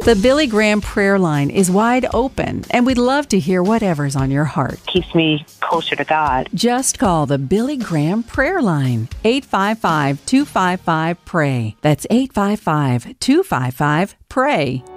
The Billy Graham prayer line is wide open, and we'd love to hear whatever's on your heart. Keeps me closer to God. Just call the Billy Graham prayer line, 855-255-PRAY. That's 855-255-PRAY.